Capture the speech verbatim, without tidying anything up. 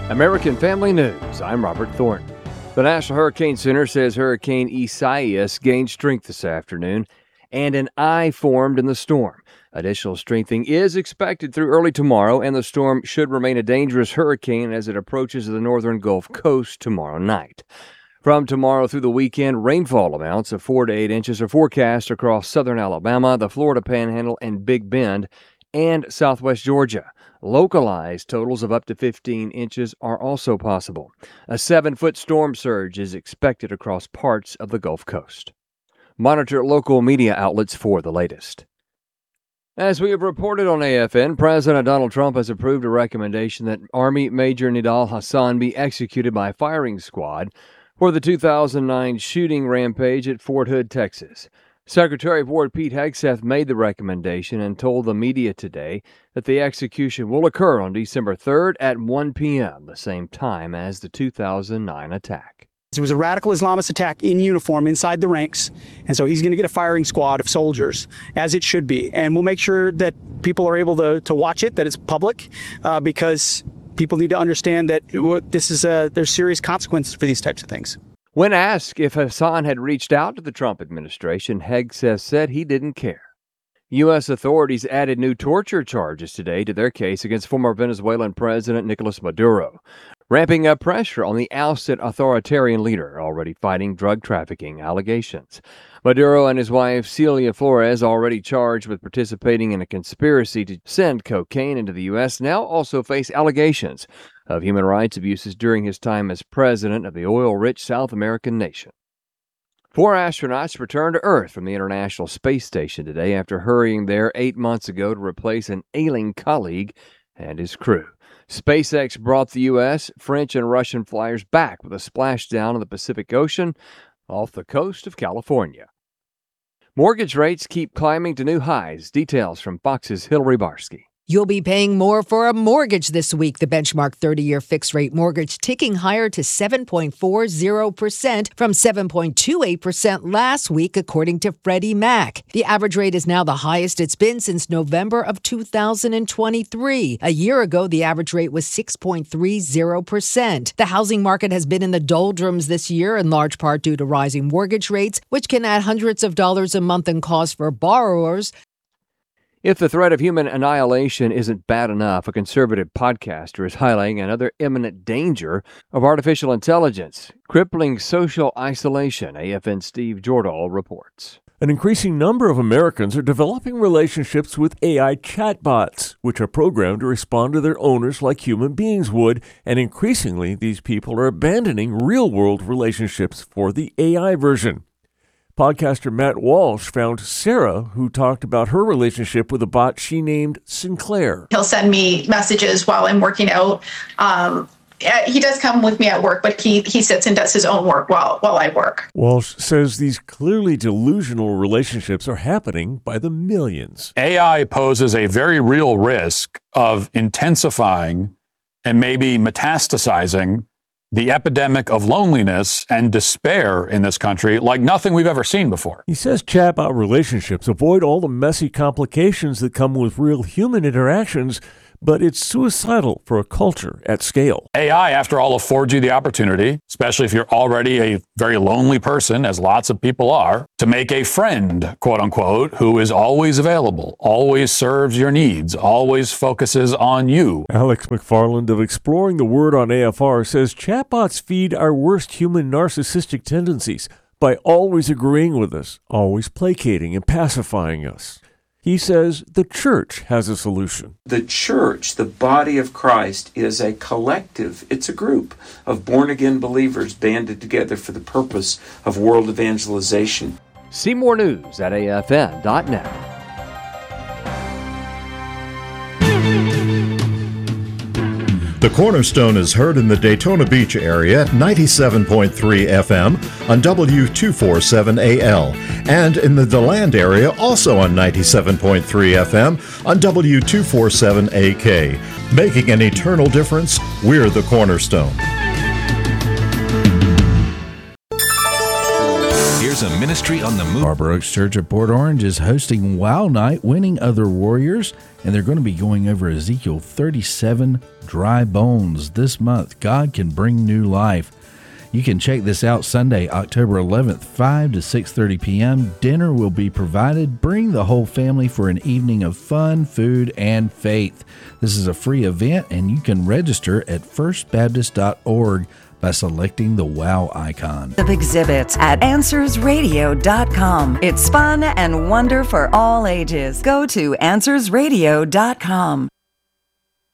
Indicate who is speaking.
Speaker 1: American Family News, I'm Robert Thornton. The National Hurricane Center says Hurricane Isaias gained strength this afternoon, and an eye formed in the storm. Additional strengthening is expected through early tomorrow, and the storm should remain a dangerous hurricane as it approaches the northern Gulf Coast tomorrow night. From tomorrow through the weekend, rainfall amounts of four to eight inches are forecast across southern Alabama, the Florida Panhandle, and Big Bend, and southwest Georgia. Localized totals of up to fifteen inches are also possible. A seven-foot storm surge is expected across parts of the Gulf Coast. Monitor local media outlets for the latest. As we have reported on A F N, President Donald Trump has approved a recommendation that Army Major Nidal Hasan be executed by firing squad for the two thousand nine shooting rampage at Fort Hood, Texas. Secretary of War Pete Hegseth made the recommendation and told the media today that the execution will occur on December third at one p.m., the same time as the two thousand nine attack.
Speaker 2: It was a radical Islamist attack in uniform inside the ranks, and so he's going to get a firing squad of soldiers, as it should be. And we'll make sure that people are able to, to watch it, that it's public, uh, because people need to understand that this is a, there's serious consequences for these types of things.
Speaker 1: When asked if Hasan had reached out to the Trump administration, Hegseth said he didn't care. U S authorities added new torture charges today to their case against former Venezuelan President Nicolas Maduro, ramping up pressure on the ousted authoritarian leader already fighting drug trafficking allegations. Maduro and his wife Celia Flores, already charged with participating in a conspiracy to send cocaine into the U S, now also face allegations of human rights abuses during his time as president of the oil-rich South American nation. Four astronauts returned to Earth from the International Space Station today after hurrying there eight months ago to replace an ailing colleague and his crew. SpaceX brought the U S, French, and Russian flyers back with a splashdown in the Pacific Ocean off the coast of California. Mortgage rates keep climbing to new highs. Details from Fox's Hillary Barsky.
Speaker 3: You'll be paying more for a mortgage this week. The benchmark thirty-year fixed-rate mortgage ticking higher to seven point four zero percent from seven point two eight percent last week, according to Freddie Mac. The average rate is now the highest it's been since November of two thousand twenty-three. A year ago, the average rate was six point three zero percent. The housing market has been in the doldrums this year, in large part due to rising mortgage rates, which can add hundreds of dollars a month in costs for borrowers.
Speaker 1: If the threat of human annihilation isn't bad enough, a conservative podcaster is highlighting another imminent danger of artificial intelligence, crippling social isolation. A F N's Steve Jordahl reports.
Speaker 4: An increasing number of Americans are developing relationships with A I chatbots, which are programmed to respond to their owners like human beings would, and increasingly these people are abandoning real-world relationships for the A I version. Podcaster Matt Walsh found Sarah, who talked about her relationship with a bot she named Sinclair.
Speaker 5: He'll send me messages while I'm working out. Um, he does come with me at work, but he, he sits and does his own work while, while I work.
Speaker 4: Walsh says these clearly delusional relationships are happening by the millions.
Speaker 6: A I poses a very real risk of intensifying and maybe metastasizing the epidemic of loneliness and despair in this country like nothing we've ever seen before.
Speaker 4: He says chatbot relationships avoid all the messy complications that come with real human interactions, but it's suicidal for a culture at scale.
Speaker 6: A I, after all, affords you the opportunity, especially if you're already a very lonely person, as lots of people are, to make a friend, quote unquote, who is always available, always serves your needs, always focuses on you.
Speaker 4: Alex McFarland of Exploring the Word on A F R says chatbots feed our worst human narcissistic tendencies by always agreeing with us, always placating and pacifying us. He says the church has a solution.
Speaker 7: The church, the body of Christ, is a collective. It's a group of born-again believers banded together for the purpose of world evangelization.
Speaker 1: See more news at A F N dot net.
Speaker 8: The Cornerstone is heard in the Daytona Beach area at ninety-seven point three F M on W two forty-seven A L, and in the DeLand area also on ninety-seven point three F M on W two forty-seven A K. Making an eternal difference, we're the Cornerstone.
Speaker 9: Here's a minute Ministry on the Move.
Speaker 10: Barbara Oaks Church of Port Orange is hosting Wow Night, Winning Other Warriors, and they're going to be going over Ezekiel thirty-seven, Dry Bones. This month, God can bring new life. You can check this out Sunday, October eleventh, five to six thirty p.m. Dinner will be provided. Bring the whole family for an evening of fun, food, and faith. This is a free event, and you can register at first baptist dot org by selecting the WOW icon.
Speaker 11: Of exhibits at answers radio dot com. It's fun and wonder for all ages. Go to answers radio dot com.